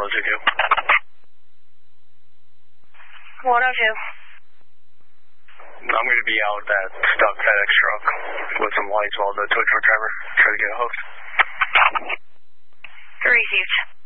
102. 102. I'm going to be out that stuck FedEx truck with some lights while the tow truck driver try to get a host. Received.